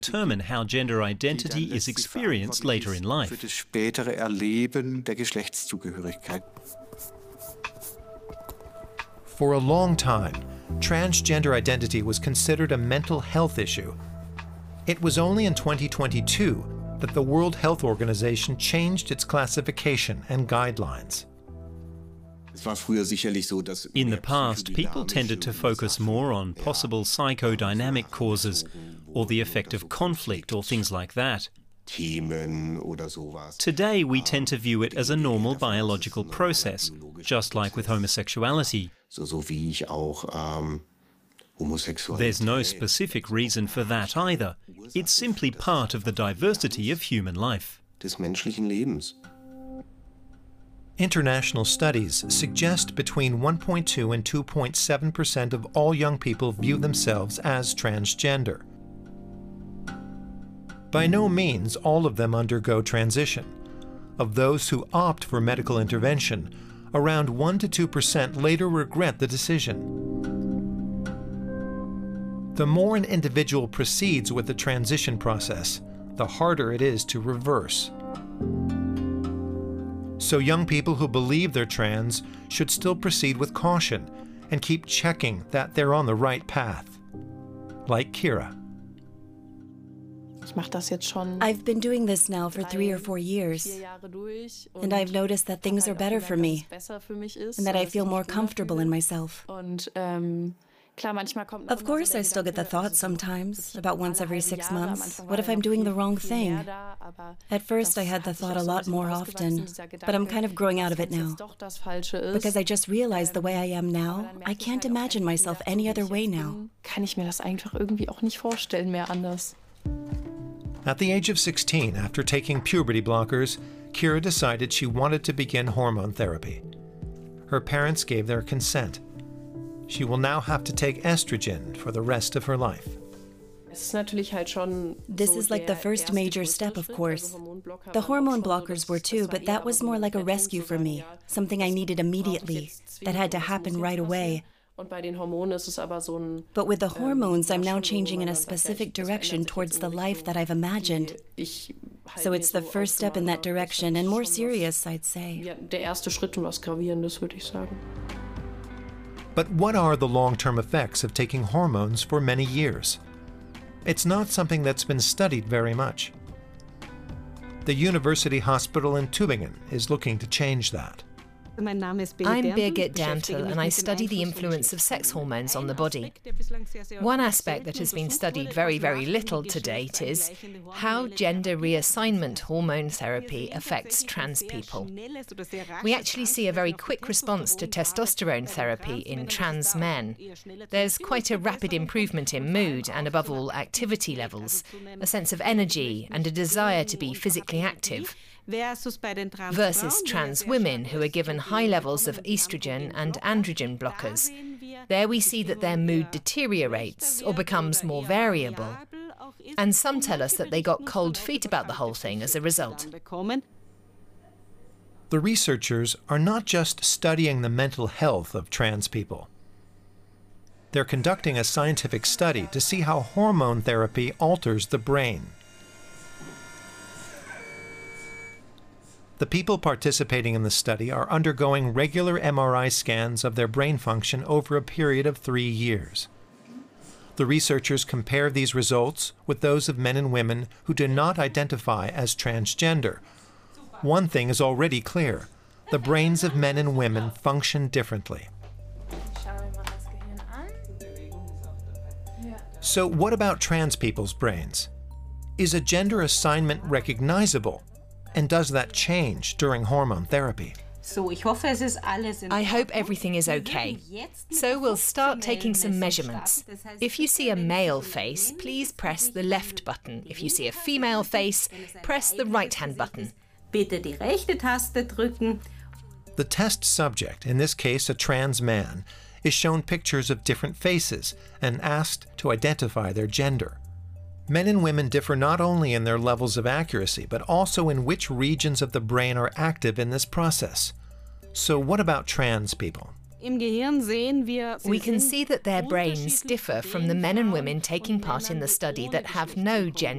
determine how gender identity is experienced later in life. Für das spätere Erleben der Geschlechtszugehörigkeit. For a long time, transgender identity was considered a mental health issue. It was only in 2022 that the World Health Organization changed its classification and guidelines. In the past, people tended to focus more on possible psychodynamic causes or the effect of conflict or things like that. Today, we tend to view it as a normal biological process, just like with homosexuality. There's no specific reason for that either. It's simply part of the diversity of human life. International studies suggest between 1.2 and 2.7% of all young people view themselves as transgender. By no means all of them undergo transition. Of those who opt for medical intervention, around 1 to 2% later regret the decision. The more an individual proceeds with the transition process, the harder it is to reverse. So young people who believe they're trans should still proceed with caution and keep checking that they're on the right path. Like Kira. I've been doing this now for 3 or 4 years, and I've noticed that things are better for me, and that I feel more comfortable in myself. Of course, I still get the thought sometimes, about once every 6 months, what if I'm doing the wrong thing? At first, I had the thought a lot more often, but I'm kind of growing out of it now. Because I just realized the way I am now, I can't imagine myself any other way now. At the age of 16, after taking puberty blockers, Kira decided she wanted to begin hormone therapy. Her parents gave their consent. She will now have to take estrogen for the rest of her life. This is like the first major step, of course. The hormone blockers were too, but that was more like a rescue for me, something I needed immediately, that had to happen right away. But with the hormones, I'm now changing in a specific direction towards the life that I've imagined. So it's the first step in that direction, and more serious, I'd say. But what are the long-term effects of taking hormones for many years? It's not something that's been studied very much. The University Hospital in Tübingen is looking to change that. I'm Birgit Dantel, and I study the influence of sex hormones on the body. One aspect that has been studied very, very little to date is how gender reassignment hormone therapy affects trans people. We actually see a very quick response to testosterone therapy in trans men. There's quite a rapid improvement in mood and, above all, activity levels, a sense of energy and a desire to be physically active. Versus trans women who are given high levels of estrogen and androgen blockers. There we see that their mood deteriorates or becomes more variable. And some tell us that they got cold feet about the whole thing as a result. The researchers are not just studying the mental health of trans people. They're conducting a scientific study to see how hormone therapy alters the brain. The people participating in the study are undergoing regular MRI scans of their brain function over a period of 3 years. The researchers compare these results with those of men and women who do not identify as transgender. One thing is already clear: the brains of men and women function differently. So what about trans people's brains? Is a gender assignment recognizable? And does that change during hormone therapy? I hope everything is okay. So we'll start taking some measurements. If you see a male face, please press the left button. If you see a female face, press the right-hand button. The test subject, in this case a trans man, is shown pictures of different faces and asked to identify their gender. Men and women differ not only in their levels of accuracy, but also in which regions of the brain are active in this process. So what about trans people? We can see that their brains differ from the men and women taking part in the study that have no gender